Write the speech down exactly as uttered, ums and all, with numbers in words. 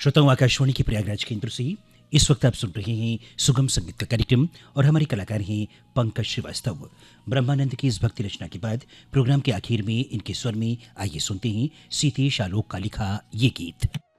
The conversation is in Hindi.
श्रोताओं, आकाशवाणी के प्रयागराज केंद्र से इस वक्त आप सुन रहे हैं सुगम संगीत का कार्यक्रम और हमारे कलाकार हैं पंकज श्रीवास्तव। ब्रह्मानंद की इस भक्ति रचना के बाद प्रोग्राम के आखिर में इनके स्वर में आइए सुनते हैं सीतेश आलोक का लिखा ये गीत।